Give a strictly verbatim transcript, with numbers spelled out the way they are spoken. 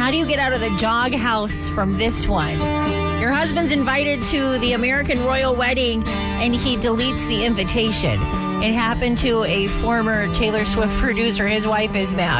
How do you get out of the doghouse from this one? Your husband's invited to the American royal wedding, and he deletes the invitation. It happened to a former Taylor Swift producer. His wife is mad.